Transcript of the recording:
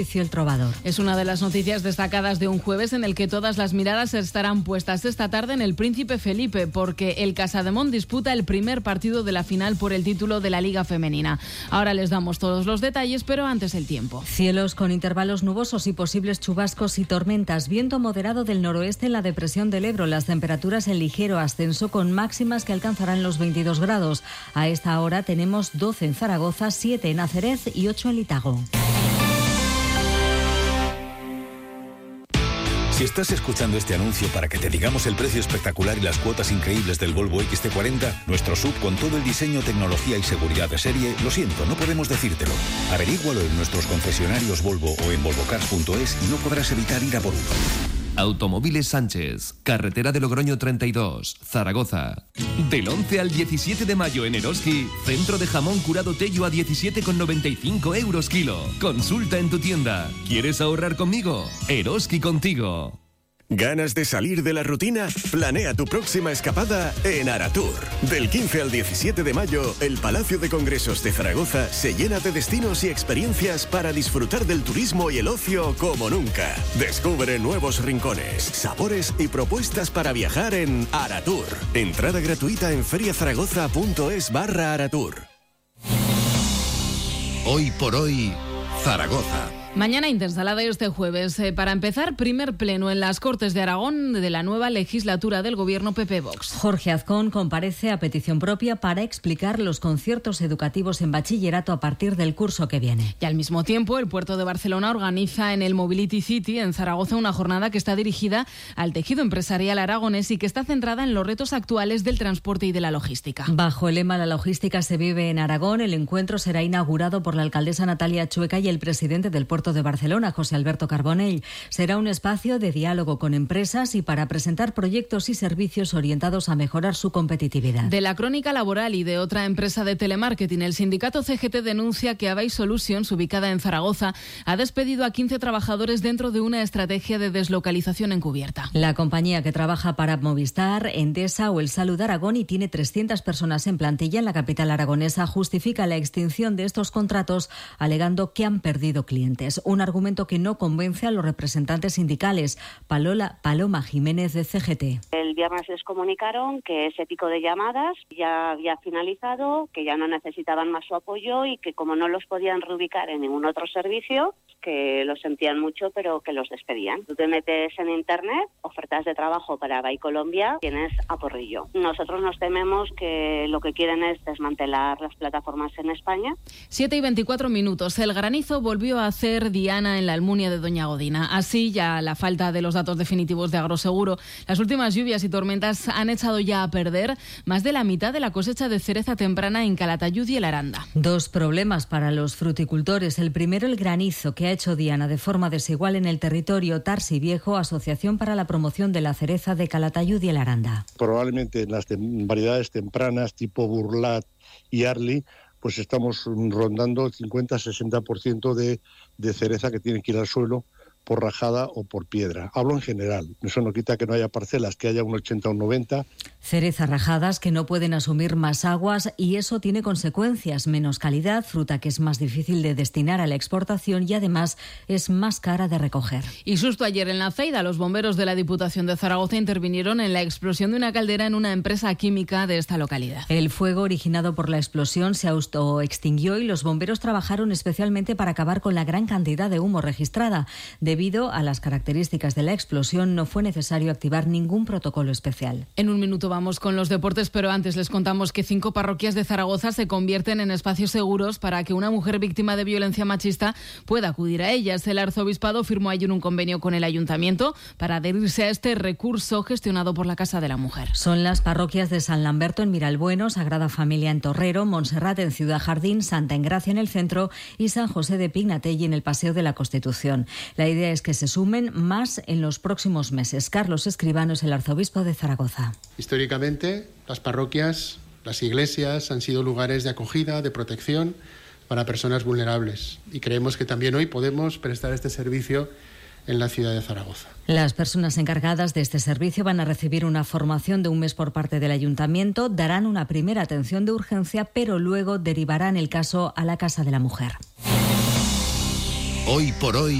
El Trovador. Es una de las noticias destacadas de un jueves en el que todas las miradas estarán puestas esta tarde en el Príncipe Felipe, porque el Casademont disputa el primer partido de la final por el título de la Liga Femenina. Ahora les damos todos los detalles, pero antes el tiempo. Cielos con intervalos nubosos y posibles chubascos y tormentas. Viento moderado del noroeste en la depresión del Ebro. Las temperaturas en ligero ascenso con máximas que alcanzarán los 22 grados. A esta hora tenemos 12 en Zaragoza, 7 en Acerez y 8 en Litago. Si estás escuchando este anuncio para que te digamos el precio espectacular y las cuotas increíbles del Volvo XC40, nuestro SUV con todo el diseño, tecnología y seguridad de serie, lo siento, no podemos decírtelo. Averígualo en nuestros concesionarios Volvo o en volvocars.es y no podrás evitar ir a por uno. Automóviles Sánchez, carretera de Logroño 32, Zaragoza. Del 11 al 17 de mayo en Eroski, centro de jamón curado Tello a 17,95 € kilo. Consulta en tu tienda. ¿Quieres ahorrar conmigo? Eroski contigo. ¿Ganas de salir de la rutina? Planea tu próxima escapada en Aratur. Del 15 al 17 de mayo, el Palacio de Congresos de Zaragoza se llena de destinos y experiencias para disfrutar del turismo y el ocio como nunca. Descubre nuevos rincones, sabores y propuestas para viajar en Aratur. Entrada gratuita en feriazaragoza.es/Aratur. Hoy por hoy, Zaragoza. Mañana intersalada este jueves. Para empezar, primer pleno en las Cortes de Aragón de la nueva legislatura del gobierno PP-Vox. Jorge Azcón comparece a petición propia para explicar los conciertos educativos en bachillerato a partir del curso que viene. Y al mismo tiempo, el Puerto de Barcelona organiza en el Mobility City en Zaragoza una jornada que está dirigida al tejido empresarial aragonés y que está centrada en los retos actuales del transporte y de la logística. Bajo el lema "La logística se vive en Aragón", el encuentro será inaugurado por la alcaldesa Natalia Chueca y el presidente del Puerto de Barcelona, José Alberto Carbonell. Será un espacio de diálogo con empresas y para presentar proyectos y servicios orientados a mejorar su competitividad. De la crónica laboral y de otra empresa de telemarketing, el sindicato CGT denuncia que Avay Solutions, ubicada en Zaragoza, ha despedido a 15 trabajadores dentro de una estrategia de deslocalización encubierta. La compañía, que trabaja para Movistar, Endesa o el Salud Aragón y tiene 300 personas en plantilla en la capital aragonesa, justifica la extinción de estos contratos alegando que han perdido clientes. Un argumento que no convence a los representantes sindicales. Paloma Jiménez, de CGT. El viernes les comunicaron que ese pico de llamadas ya había finalizado, que ya no necesitaban más su apoyo y que como no los podían reubicar en ningún otro servicio, que lo sentían mucho, pero que los despedían. Tú te metes en internet, ofertas de trabajo para Avay Colombia, tienes a porrillo. Nosotros nos tememos que lo que quieren es desmantelar las plataformas en España. 7:24. El granizo volvió a hacer diana en la Almunia de Doña Godina. Así, ya a la falta de los datos definitivos de Agroseguro, las últimas lluvias y tormentas han echado ya a perder más de la mitad de la cosecha de cereza temprana en Calatayud y el Aranda. Dos problemas para los fruticultores. El primero, el granizo, que ha hecho diana de forma desigual en el territorio. Tarsi Viejo, Asociación para la Promoción de la Cereza de Calatayud y el Aranda. Probablemente en las variedades tempranas tipo Burlat y Arli, pues estamos rondando el 50-60% de cereza que tiene que ir al suelo por rajada o por piedra. Hablo en general, eso no quita que no haya parcelas, que haya un 80 o un 90. Cereza rajadas que no pueden asumir más aguas y eso tiene consecuencias: menos calidad, fruta que es más difícil de destinar a la exportación y además es más cara de recoger. Y justo ayer en La Ceida, los bomberos de la Diputación de Zaragoza intervinieron en la explosión de una caldera en una empresa química de esta localidad. El fuego originado por la explosión se autoextinguió y los bomberos trabajaron especialmente para acabar con la gran cantidad de humo registrada. Debido a las características de la explosión, no fue necesario activar ningún protocolo especial. En un minuto vamos con los deportes, pero antes les contamos que 5 parroquias de Zaragoza se convierten en espacios seguros para que una mujer víctima de violencia machista pueda acudir a ellas. El arzobispado firmó ayer un convenio con el ayuntamiento para adherirse a este recurso gestionado por la Casa de la Mujer. Son las parroquias de San Lamberto en Miralbueno, Sagrada Familia en Torrero, Montserrat en Ciudad Jardín, Santa Engracia en el centro y San José de Pignatelli en el Paseo de la Constitución. La idea es que se sumen más en los próximos meses. Carlos Escribano es el arzobispo de Zaragoza. Históricamente, las parroquias, las iglesias han sido lugares de acogida, de protección para personas vulnerables. Y creemos que también hoy podemos prestar este servicio en la ciudad de Zaragoza. Las personas encargadas de este servicio van a recibir una formación de un mes por parte del ayuntamiento, darán una primera atención de urgencia, pero luego derivarán el caso a la Casa de la Mujer. Hoy por hoy,